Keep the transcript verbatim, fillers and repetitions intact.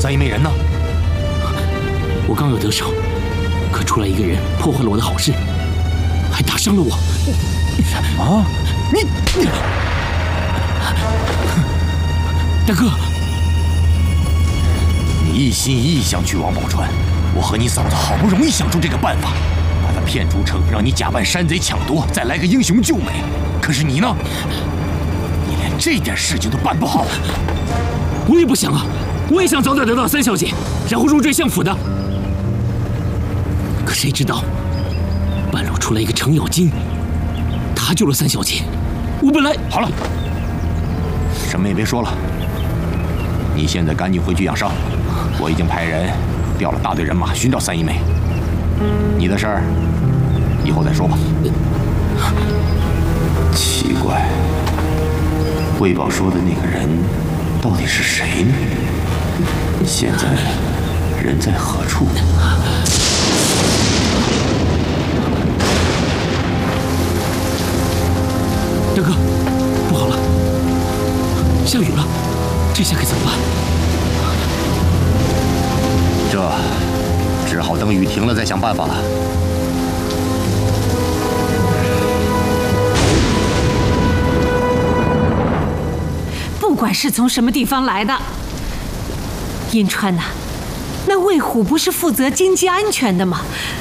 三姨妹人呢？ 我刚有得手，可出来一个人破坏了我的好事，还打伤了我。 啊！你你， 大哥， 你一心一意想去王宝钏，我和你嫂子好不容易想出这个办法，把她骗出城，让你假扮山贼抢夺，再来个英雄救美。可是你呢？你连这点事情都办不好。 我也不想啊，我也想早点得到三小姐，然后入赘相府的。可谁知道，半路出来一个程咬金，他救了三小姐。我本来…… 好了，什么也别说了，你现在赶紧回去养伤。我已经派人调了大队人马寻找三姨妹，你的事儿以后再说吧。奇怪，魏宝说的那个人到底是谁呢？现在人在何处？ 大哥，不好了，下雨了，这下该怎么办？ 这只好等雨停了再想办法了。 不管是从什么地方来的，银川呐、啊，那魏虎不是负责经济安全的吗？